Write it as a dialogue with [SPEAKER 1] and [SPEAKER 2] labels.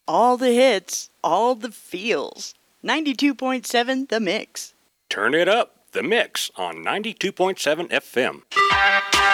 [SPEAKER 1] All the hits, all the feels. 92.7 The Mix.
[SPEAKER 2] Turn it up, The Mix on 92.7 FM.